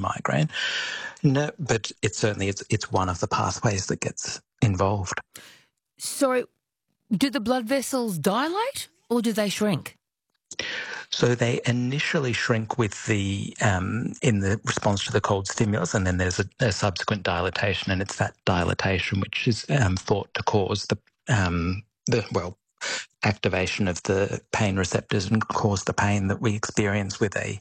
migraine. No, but it's one of the pathways that gets involved. So do the blood vessels dilate or do they shrink? So they initially shrink with in the response to the cold stimulus, and then there's a subsequent dilatation, and it's that dilatation which is thought to cause activation of the pain receptors and cause the pain that we experience with a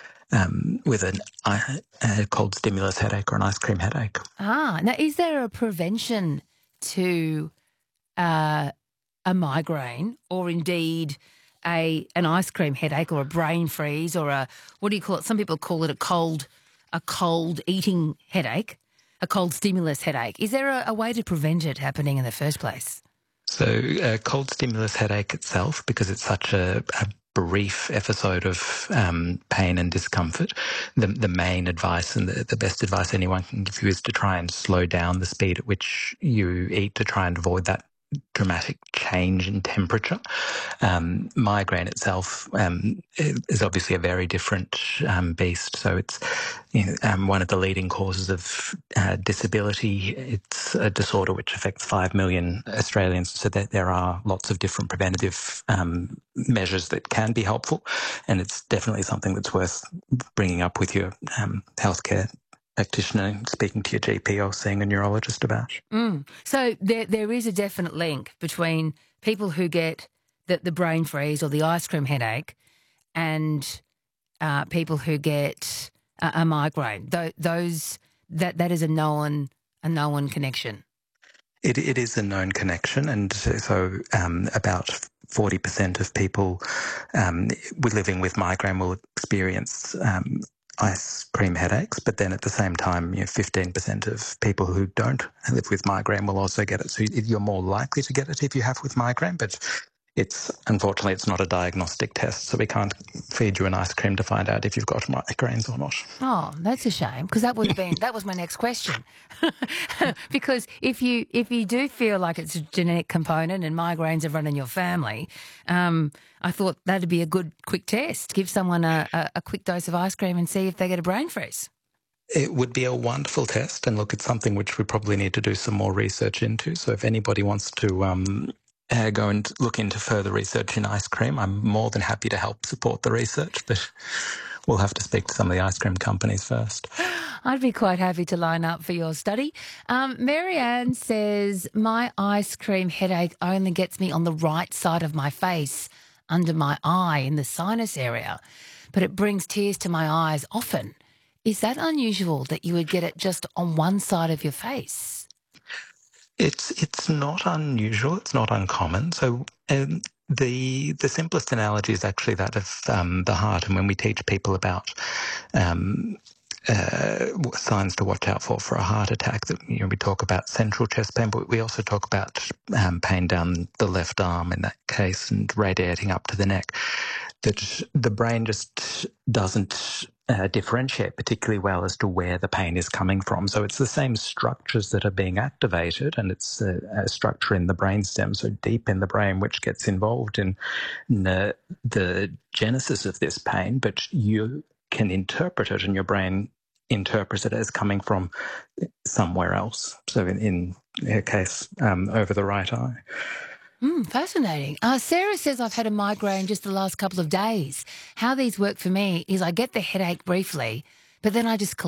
cold stimulus headache or an ice cream headache. Now is there a prevention to a migraine or indeed an ice cream headache or a brain freeze or what do you call it? Some people call it a cold eating headache, a cold stimulus headache. Is there a way to prevent it happening in the first place? So cold stimulus headache itself, because it's such a brief episode of pain and discomfort, the main advice and the best advice anyone can give you is to try and slow down the speed at which you eat to try and avoid that dramatic change in temperature. Migraine itself is obviously a very different beast. So it's one of the leading causes of disability. It's a disorder which affects 5 million Australians. So there are lots of different preventative measures that can be helpful, and it's definitely something that's worth bringing up with your healthcare practitioner, speaking to your GP or seeing a neurologist about. So there is a definite link between people who get the brain freeze or the ice cream headache and people who get a migraine. That is a known connection. It is a known connection, and so about 40% of people living with migraine will experience ice cream headaches, but then at the same time, 15% of people who don't live with migraine will also get it. So you're more likely to get it if you have with migraine, but unfortunately it's not a diagnostic test, so we can't feed you an ice cream to find out if you've got migraines or not. Oh, that's a shame, because that was my next question. Because if you do feel like it's a genetic component and migraines have run in your family, I thought that'd be a good quick test. Give someone a quick dose of ice cream and see if they get a brain freeze. It would be a wonderful test, and look, it's something which we probably need to do some more research into. So if anybody wants to go and look into further research in ice cream, I'm more than happy to help support the research, but we'll have to speak to some of the ice cream companies first. I'd be quite happy to line up for your study. Marianne says, my ice cream headache only gets me on the right side of my face, under my eye in the sinus area, but it brings tears to my eyes often. Is that unusual that you would get it just on one side of your face? It's not unusual. It's not uncommon. So the simplest analogy is actually that of the heart. And when we teach people about signs to watch out for a heart attack, that we talk about central chest pain, but we also talk about pain down the left arm in that case and radiating up to the neck. That the brain just doesn't differentiate particularly well as to where the pain is coming from. So it's the same structures that are being activated, and it's a structure in the brainstem, so deep in the brain, which gets involved in the genesis of this pain, but you can interpret it, and your brain interprets it as coming from somewhere else. So in her case, over the right eye. Fascinating. Sarah says, I've had a migraine just the last couple of days. How these work for me is I get the headache briefly, but then I just